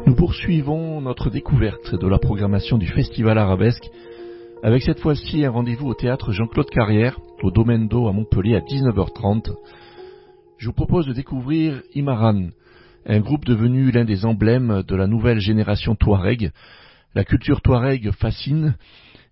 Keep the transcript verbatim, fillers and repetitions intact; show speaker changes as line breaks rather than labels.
Nous poursuivons notre découverte de la programmation du Festival Arabesque avec cette fois-ci un rendez-vous au théâtre Jean-Claude Carrière, au Domaine d'Eau à Montpellier à dix-neuf heures trente. Je vous propose de découvrir Imaran, un groupe devenu l'un des emblèmes de la nouvelle génération Touareg. La culture Touareg fascine